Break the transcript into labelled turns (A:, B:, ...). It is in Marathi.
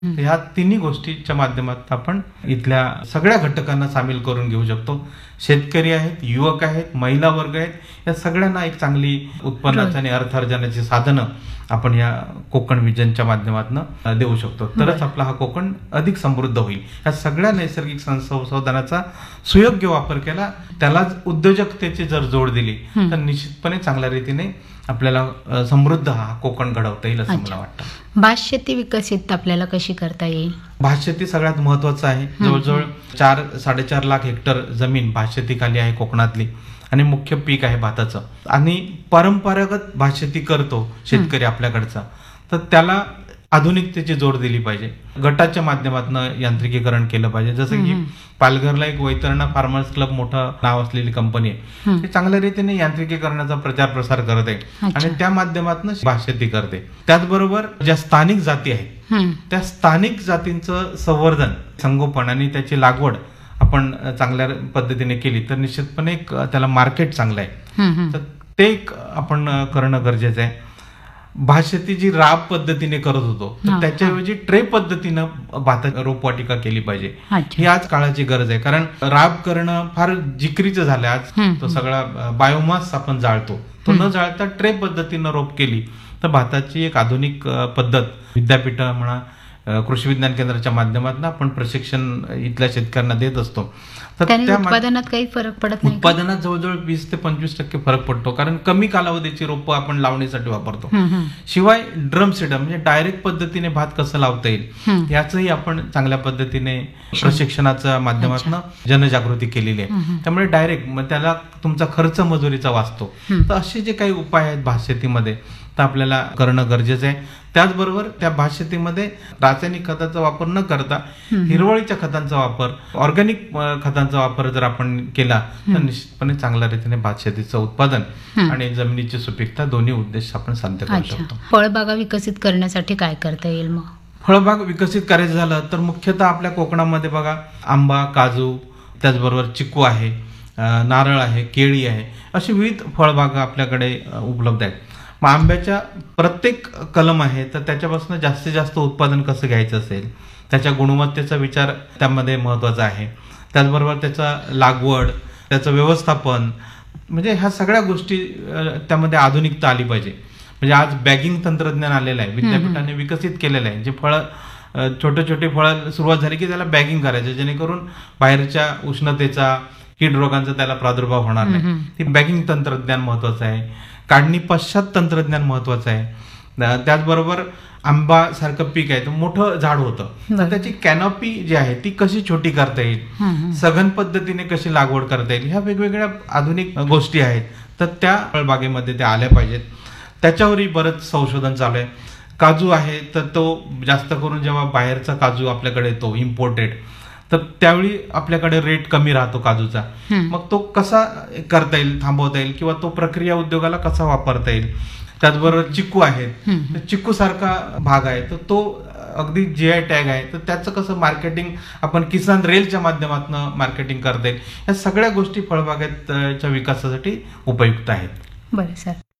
A: तर ह्या तिन्ही गोष्टीच्या माध्यमातून आपण इथल्या सगळ्या घटकांना सामील करून घेऊ शकतो. शेतकरी आहेत, युवक आहेत, महिला वर्ग आहेत, या सगळ्यांना एक चांगली उत्पन्नाची आणि अर्थार्जनाची साधनं आपण या कोकण विजनच्या माध्यमातून देऊ शकतो. तरच आपला हा कोकण अधिक समृद्ध होईल. या सगळ्या नैसर्गिक संसाधनाचा सुयोग्य वापर केला, त्याला उद्योजकतेची जर जोड दिली तर निश्चितपणे चांगल्या रीतीने आपल्याला समृद्ध हा कोकण घडवता येईल असं मला वाटतं.
B: भातशेती विकसित आपल्याला कशी करता येईल?
A: भातशेती सगळ्यात महत्वाचं आहे. जवळजवळ 4-4.5 लाख हेक्टर जमीन भातशेतीखाली आहे कोकणातली आणि मुख्य पीक आहे भाताचं. आणि परंपरागत भातशेती करतो शेतकरी आपल्याकडचा, तर त्याला आधुनिकतेची जोड दिली पाहिजे. गटाच्या माध्यमातून यांत्रिकीकरण केलं पाहिजे. जसं की पालघरला एक वैतरणा फार्मर्स क्लब मोठं नाव असलेली कंपनी आहे, ती चांगल्या रीतीने यांत्रिकीकरणाचा प्रचार प्रसार करत आहे आणि त्या माध्यमातून भातशेती करते. त्याचबरोबर ज्या स्थानिक जाती आहेत त्या स्थानिक जातींचं संवर्धन, संगोपन आणि त्याची लागवड आपण चांगल्या पद्धतीने केली तर निश्चितपणे त्याला मार्केट चांगलं आहे. तर ते आपण करणं गरजेचं आहे. भातशेती जी राब पद्धतीने करत होतो तर त्याच्याऐवजी ट्रे पद्धतीनं भात रोपवाटिका केली पाहिजे. ही आज काळाची गरज आहे. कारण राब करणं फार जिकरीचं झालं आज. तो सगळा बायोमास आपण जाळतो, तो न जाळता ट्रे पद्धतीनं रोप केली तर भाताची एक आधुनिक पद्धत विद्यापीठ म्हणा, कृषी विज्ञान केंद्राच्या माध्यमातून आपण प्रशिक्षण इथल्या शेतकऱ्यांना देत असतो.
B: तर त्या उत्पादनात काही फरक पडत नाही?
A: उत्पादनात जवळजवळ 20 ते 25% फरक पडतो, कारण कमी कालावधीची रोपं आपण लावणीसाठी वापरतो. शिवाय ड्रम सीडर म्हणजे डायरेक्ट पद्धतीने भात कसं लावता येईल याचंही आपण चांगल्या पद्धतीने प्रशिक्षणाच्या माध्यमातून जनजागृती केलेली आहे. त्यामुळे डायरेक्ट मग त्याला तुमचा खर्च मजुरीचा वाचतो. तर असे जे काही उपाय आहेत भातशेतीमध्ये तर आपल्याला करणं गरजेचं आहे. त्याचबरोबर त्या भातशेतीमध्ये रासायनिक खताचा वापर न करता हिरवळीच्या खतांचा वापर, ऑर्गॅनिक खतांचा वापर जर आपण केला तर निश्चितपणे चांगल्या रीतीने भातशेतीचं उत्पादन आणि जमिनीची सुपीकता दोन्ही उद्देश आपण साध्य करू शकतो.
B: फळबागा विकसित करण्यासाठी काय करता येईल मग?
A: फळबाग विकसित करायचं झालं तर मुख्यतः आपल्या कोकणामध्ये बघा आंबा, काजू, त्याचबरोबर चिकू आहे, नारळ आहे, केळी आहे, अशी विविध फळबागा आपल्याकडे उपलब्ध आहेत. मग आंब्याच्या प्रत्येक कलम आहे तर त्याच्यापासून जास्तीत जास्त उत्पादन कसं घ्यायचं असेल, त्याच्या गुणवत्तेचा विचार त्यामध्ये महत्वाचा आहे. त्याचबरोबर त्याचा लागवड, त्याचं व्यवस्थापन, म्हणजे ह्या सगळ्या गोष्टी त्यामध्ये आधुनिकता आली पाहिजे. म्हणजे आज बॅगिंग तंत्रज्ञान आलेलं आहे, विद्यापीठाने विकसित केलेलं आहे. जे फळं छोटे छोटे फळं सुरुवात झाली की त्याला बॅगिंग करायचं, जेणेकरून बाहेरच्या उष्णतेचा, कीड रोगांचा त्याला प्रादुर्भाव होणार नाही. ती बॅगिंग तंत्रज्ञान महत्वाचं आहे. काढणी पश्चात तंत्रज्ञान महत्वाचं आहे. त्याचबरोबर आंबा सारखं पीक आहे तर मोठं झाड होतं तर त्याची कॅनॉपी जी आहे ती कशी छोटी करता येईल, सघन पद्धतीने कशी लागवड करता येईल, ह्या वेगवेगळ्या आधुनिक गोष्टी आहेत तर त्या फळबागेमध्ये त्या आल्या पाहिजेत. त्याच्यावरही बरंच संशोधन चालू आहे. काजू आहे तर तो जास्त करून जेव्हा बाहेरचा काजू आपल्याकडे येतो इम्पोर्टेड तर त्यावेळी आपल्याकडे रेट कमी राहतो काजूचा. मग तो कसा करता येईल, थांबवता येईल किंवा तो प्रक्रिया उद्योगाला कसा वापरता येईल. त्याचबरोबर चिकू आहे, चिकू सारखा भाग आहे तर तो अगदी GI टॅग आहे तर त्याचं कसं मार्केटिंग आपण किसान रेलच्या माध्यमातून मार्केटिंग करता येईल. या सगळ्या गोष्टी फळबागेच्या विकासासाठी उपयुक्त आहेत.
B: बरं सर.